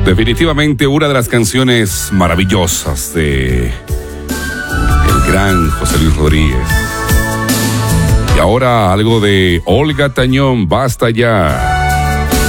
Definitivamente una de las canciones maravillosas de el gran José Luis Rodríguez. Y ahora algo de Olga Tañón, Basta Ya.